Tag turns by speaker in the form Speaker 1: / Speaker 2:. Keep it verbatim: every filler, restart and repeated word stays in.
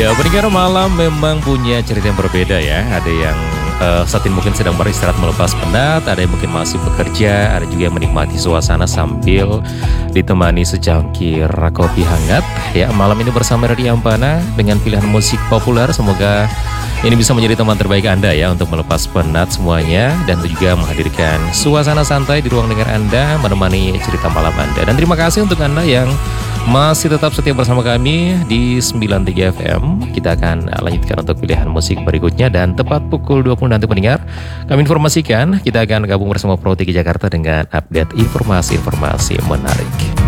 Speaker 1: Ya, pendengar malam memang punya cerita yang berbeda ya. Ada yang uh, saat ini mungkin sedang beristirahat melepas penat, ada yang mungkin masih bekerja, ada juga yang menikmati suasana sambil ditemani secangkir kopi hangat. Ya, malam ini bersama Radio Ampana dengan pilihan musik populer. Semoga ini bisa menjadi teman terbaik Anda ya untuk melepas penat semuanya dan juga menghadirkan suasana santai di ruang dengar Anda, menemani cerita malam Anda. Dan terima kasih untuk Anda yang masih tetap setia bersama kami di sembilan puluh tiga F M. Kita akan lanjutkan untuk pilihan musik berikutnya dan tepat pukul dua puluh nanti pendengar, kami informasikan kita akan gabung bersama Pro tiga Jakarta dengan update informasi-informasi menarik.